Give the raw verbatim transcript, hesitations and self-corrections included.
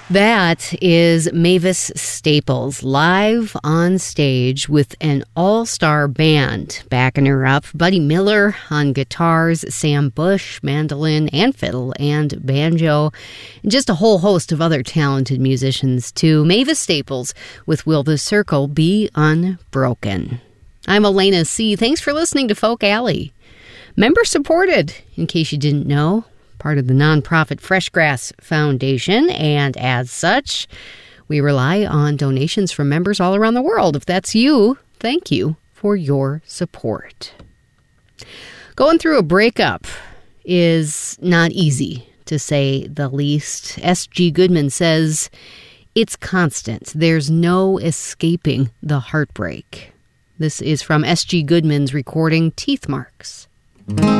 That is Mavis Staples live on stage with an all-star band backing her up. Buddy Miller on guitars, Sam Bush, mandolin and fiddle and banjo, and just a whole host of other talented musicians too. Mavis Staples with Will the Circle Be Unbroken. I'm Elena C. Thanks for listening to Folk Alley. Member supported, in case you didn't know. Part of the nonprofit Freshgrass Foundation, and as such, we rely on donations from members all around the world. If that's you, thank you for your support. Going through a breakup is not easy, to say the least. S G Goodman says, it's constant. There's no escaping the heartbreak. This is from S G Goodman's recording, Teeth Marks.